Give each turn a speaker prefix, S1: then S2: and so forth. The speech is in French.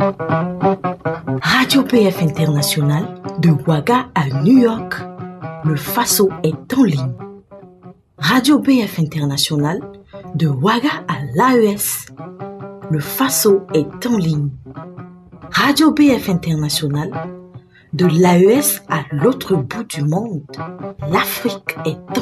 S1: Radio PF International, de Ouaga à New York, le Faso est en ligne. Radio PF International, de Ouaga à l'AES, le Faso est en ligne. Radio PF International, de l'AES à l'autre bout du monde, l'Afrique est en ligne.